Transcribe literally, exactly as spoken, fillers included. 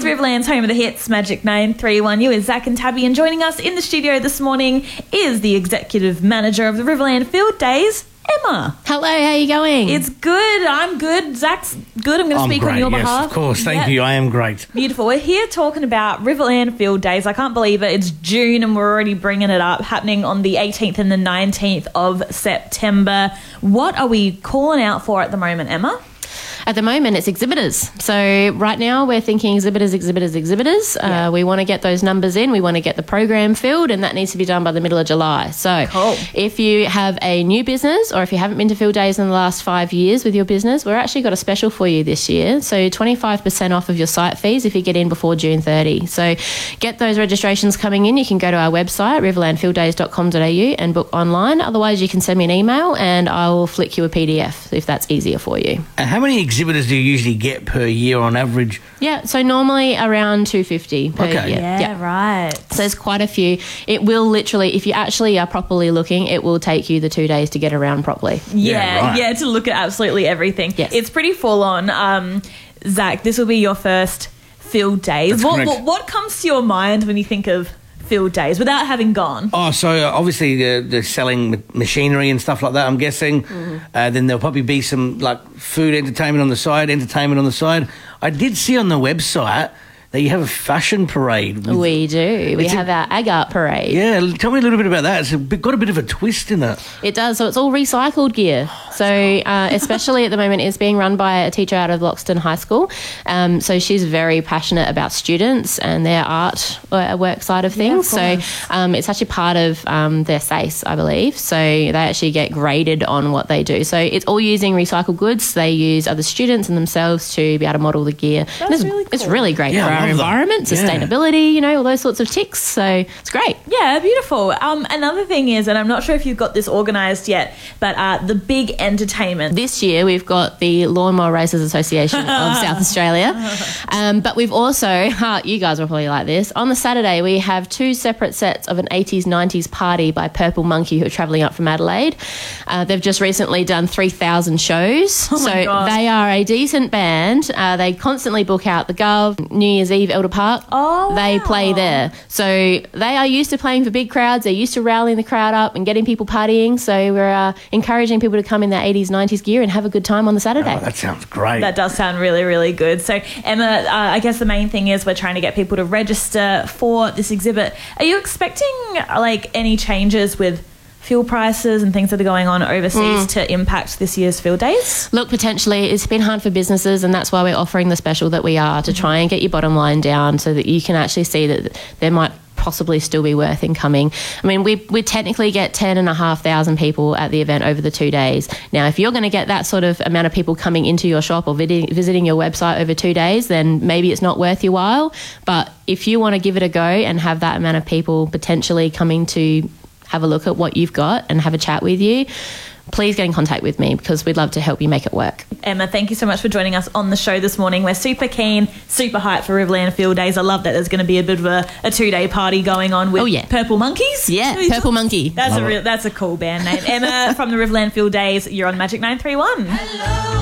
It's Riverland's home of the hits, Magic nine three one. You is Zach and Tabby, and joining us in the studio this morning is the executive manager of the Riverland Field Days, Emma. Hello, how are you going? It's good. I'm good. Zach's good. I'm going to speak great, on your yes, behalf. Of course. Thank yep. you. I am great. Beautiful. We're here talking about Riverland Field Days. I can't believe it. It's June and we're already bringing it up, happening on the eighteenth and the nineteenth of September. What are we calling out for at the moment, Emma? At the moment, it's exhibitors. So right now, we're thinking exhibitors, exhibitors, exhibitors. Yeah. Uh, we want to get those numbers in. We want to get the program filled, and that needs to be done by the middle of July. So cool. If you have a new business or if you haven't been to Field Days in the last five years with your business, we've actually got a special for you this year. So twenty-five percent off of your site fees if you get in before June thirtieth. So get those registrations coming in. You can go to our website, riverland field days dot com dot a u, and book online. Otherwise, you can send me an email and I will flick you a P D F if that's easier for you. And how many exhibitors do you usually get per year on average? Yeah, so normally around two hundred fifty per okay. year. Yeah, yeah, right. So there's quite a few. It will literally, if you actually are properly looking, it will take you the two days to get around properly. Yeah, yeah, right. yeah, to look at absolutely everything. Yes. It's pretty full on. Um, Zach, this will be your first Field Days. That's What, correct. what what comes to your mind when you think of Field Days without having gone? Oh, so uh, obviously the, the selling ma- machinery and stuff like that, I'm guessing. Mm. Uh, then there'll probably be some like food entertainment on the side, entertainment on the side. I did see on the website that you have a fashion parade. With, We do. We It's have a- our Agart parade. yeah, tell me a little bit about that. It's a bit, got a bit of a twist in it. It does. So it's all recycled gear. So uh, especially at the moment, it's being run by a teacher out of Loxton High School. Um, so she's very passionate about students and their art uh, work side of things. Yeah, of so um, it's actually part of um, their S A C E, I believe. So they actually get graded on what they do. So it's all using recycled goods. They use other students and themselves to be able to model the gear. That's And it's, really it's cool. really great Yeah, for I our love that. environment, Yeah. sustainability, you know, all those sorts of ticks. So it's great. Yeah, beautiful. Um, another thing is, and I'm not sure if you've got this organised yet, but uh, the big entertainment. This year we've got the Lawnmower Racers Association of South Australia, um, but we've also, uh, you guys will probably like this, on the Saturday we have two separate sets of an eighties nineties party by Purple Monkey, who are travelling up from Adelaide. Uh, they've just recently done three thousand shows, Oh my so God. they are a decent band. Uh, they constantly book out the Gov, New Year's Eve, Elder Park. Oh, They wow. play there. So they are used to playing for big crowds. They're used to rallying the crowd up and getting people partying. So we're uh, encouraging people to come in their eighties, nineties gear and have a good time on the Saturday. Oh, that sounds great. That does sound really, really good. So, Emma, uh, I guess the main thing is we're trying to get people to register for this exhibit. Are you expecting, like, any changes with fuel prices and things that are going on overseas to impact this year's Field Days? Look, potentially, it's been hard for businesses, and that's why we're offering the special that we are, to try and get your bottom line down so that you can actually see that there might possibly still be worth in coming. I mean, we we technically get ten and a half thousand people at the event over the two days. Now, if you're going to get that sort of amount of people coming into your shop or vid- visiting your website over two days, then maybe it's not worth your while. But if you want to give it a go and have that amount of people potentially coming to have a look at what you've got and have a chat with you, please get in contact with me, because we'd love to help you make it work. Emma, thank you so much for joining us on the show this morning. We're super keen, super hyped for Riverland Field Days. I love that there's going to be a bit of a, a two-day party going on with Oh, yeah. Purple Monkeys. Yeah, Who's- Purple Monkey. That's Love a it. real, that's a cool band name. Emma from the Riverland Field Days, you're on Magic nine three one. Hello.